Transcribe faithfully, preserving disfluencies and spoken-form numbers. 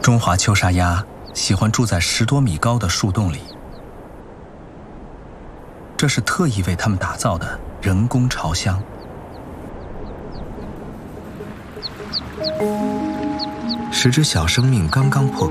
中华秋沙鸭喜欢住在十多米高的树洞里，这是特意为它们打造的人工巢箱。 十只小生命刚刚破